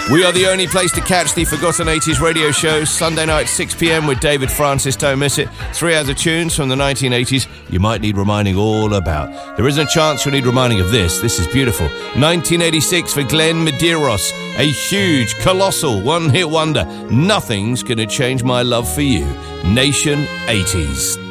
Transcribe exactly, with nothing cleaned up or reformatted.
We are the only place to catch the Forgotten eighties radio show, Sunday night, six p.m. with David Francis. Don't miss it. Three other tunes from the nineteen eighties you might need reminding all about. There isn't a chance you'll need reminding of this. This is beautiful. nineteen eighty-six for Glenn Medeiros. A huge, colossal, one-hit wonder. Nothing's going to change my love for you. Nation eighties.